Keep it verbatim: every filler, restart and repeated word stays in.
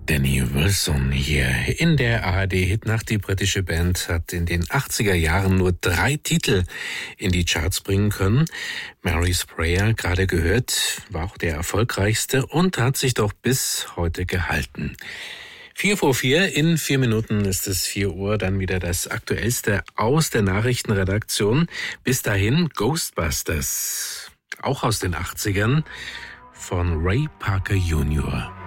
Danny Wilson hier in der A R D-Hitnacht. Die britische Band hat in den achtziger Jahren nur drei Titel in die Charts bringen können. Mary Sprayer, gerade gehört, war auch der erfolgreichste und hat sich doch bis heute gehalten. Vier vor vier, in vier Minuten ist es vier Uhr, dann wieder das Aktuellste aus der Nachrichtenredaktion. Bis dahin Ghostbusters, auch aus den achtzigern, von Ray Parker Junior